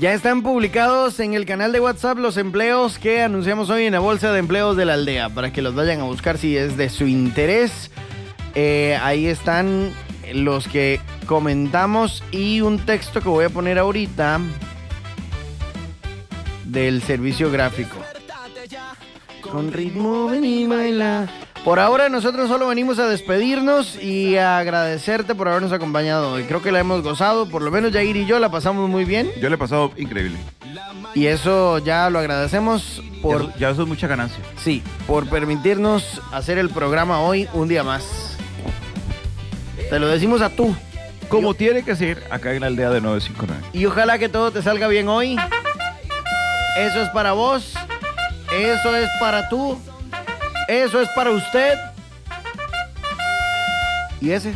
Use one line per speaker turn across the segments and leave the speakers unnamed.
Ya están publicados en el canal de WhatsApp los empleos que anunciamos hoy en la bolsa de empleos de la aldea, para que los vayan a buscar si es de su interés. Ahí están los que comentamos y un texto que voy a poner ahorita del servicio gráfico. Con ritmo ven y baila. Por ahora nosotros solo venimos a despedirnos y a agradecerte por habernos acompañado hoy. Creo que la hemos gozado, por lo menos Yair y yo la pasamos muy bien.
Yo le he pasado increíble.
Y eso ya lo agradecemos por...
Ya eso es mucha ganancia.
Sí, por permitirnos hacer el programa hoy un día más. Te lo decimos a tú.
Como tiene que ser acá en la aldea de 959.
Y ojalá que todo te salga bien hoy. Eso es para vos. Eso es para tú. Eso es para usted. ¿Y ese?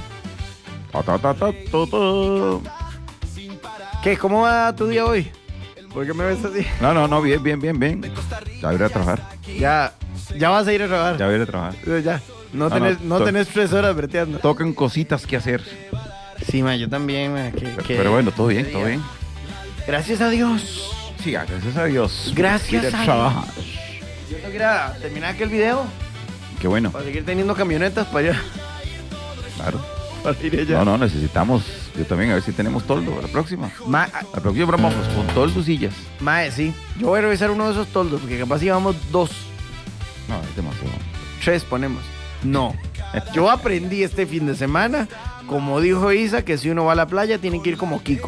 ¿Qué? ¿Cómo va tu día hoy? ¿Por qué me ves así?
No, bien. Ya iré a trabajar.
Ya vas a ir a trabajar.
Ya iré a trabajar.
Ya. No tenés 3 horas breteando.
Tocan cositas que hacer.
Sí, ma, yo también, ma.
Pero bueno, todo bien, todo bien.
Gracias a Dios.
Sí, gracias a Dios.
Gracias a
trabajar.
Dios. Yo tengo que ir a terminar aquel video
Qué bueno.
para seguir teniendo camionetas para allá.
Claro.
Para ir allá.
No, necesitamos. Yo también, a ver si tenemos toldo la próxima. La próxima vamos con toldos sillas.
Mae, sí. Yo voy a revisar uno de esos toldos, porque capaz llevamos 2.
No, es demasiado.
3 ponemos. No. Yo aprendí este fin de semana, como dijo Isa, que si uno va a la playa tiene que ir como Kiko.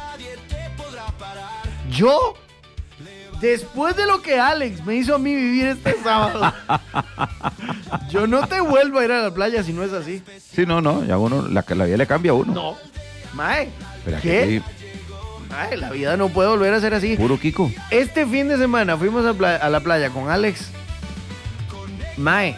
Yo, después de lo que Alex me hizo a mí vivir este sábado, yo no te vuelvo a ir a la playa si no es así.
Sí, no, ya uno, la vida le cambia a uno.
No. Mae,
Pero
¿qué? Mae, la vida no puede volver a ser así.
Puro Kiko.
Este fin de semana fuimos a la playa con Alex. Mae,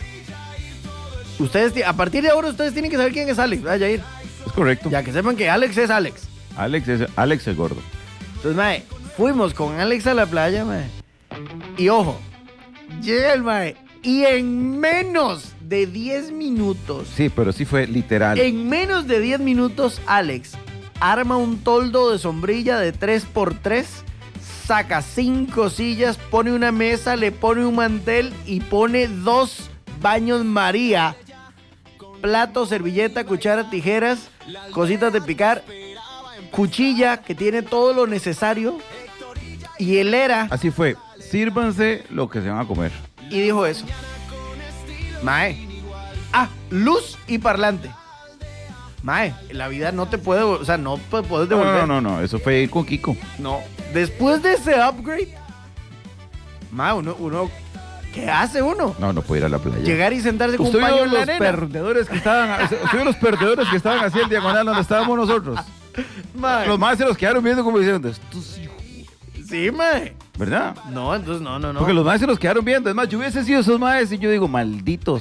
a partir de ahora ustedes tienen que saber quién es Alex, vaya a ir.
Es correcto.
Ya que sepan que Alex es Alex.
Alex el gordo.
Entonces, mae, fuimos con Alex a la playa, mae. Y ojo, llega el mae y en menos de 10 minutos.
Sí, pero sí fue literal.
En menos de 10 minutos, Alex arma un toldo de sombrilla de 3x3, saca 5 sillas, pone una mesa, le pone un mantel y pone 2 baños María, plato, servilleta, cuchara, tijeras, cositas de picar, cuchilla que tiene todo lo necesario y helera.
Así fue. Sírvanse lo que se van a comer.
Y dijo eso. Mae. Luz y parlante. Mae, la vida no te puede, o sea, no puedes devolver.
No, eso fue ir con Kiko.
No. Después de ese upgrade, mae, uno ¿qué hace uno?
No puede ir a la playa.
Llegar y sentarse con un
Usted
paño
vio
en la
los
arena.
perdedores que estaban, usted vio los perdedores que estaban así en diagonal donde estábamos nosotros.
Mae.
Los más se los quedaron viendo como diciendo, estos hijos.
Sí, mae.
¿Verdad?
No, entonces no.
Porque los maes se los quedaron viendo. Es más, yo hubiese sido esos maes y yo digo, malditos.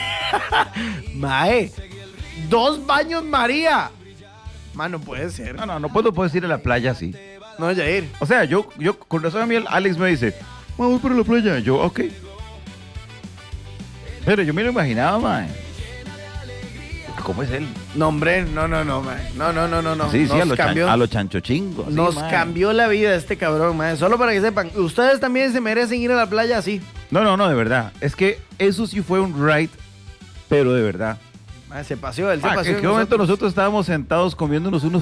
Mae, 2 baños María. Mae, no puede ser.
No puedes ir a la playa así.
No, Jair.
O sea, yo con razón a mí Alex me dice, vamos para la playa. Yo, ok. Pero yo me lo imaginaba, mae. ¿Cómo es él?
No, hombre, no, mae. No.
Sí,
Nos cambió.
a lo chanchochingos.
Nos cambió la vida este cabrón, mae. Solo para que sepan, ustedes también se merecen ir a la playa así.
No, de verdad. Es que eso sí fue un ride, pero de verdad.
Mae, se paseó, él se paseó.
¿En qué momento nosotros estábamos sentados comiéndonos unos